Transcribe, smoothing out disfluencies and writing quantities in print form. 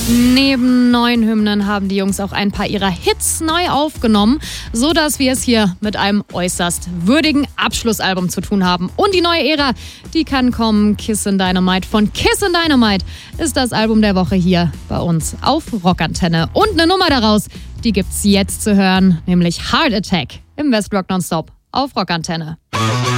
Neben neuen Hymnen haben die Jungs auch ein paar ihrer Hits neu aufgenommen, sodass wir es hier mit einem äußerst würdigen Abschlussalbum zu tun haben. Und die neue Ära, die kann kommen. Kissin' Dynamite von Kissin' Dynamite ist das Album der Woche hier bei uns auf Rockantenne. Und eine Nummer daraus, die gibt's jetzt zu hören, nämlich Heart Attack im Westrock Nonstop auf Rockantenne.